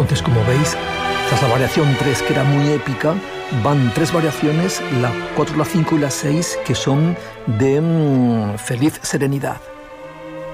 Entonces, como veis, tras la variación 3, que era muy épica, van 3 variaciones, la 4, la 5 y la 6, que son de feliz serenidad.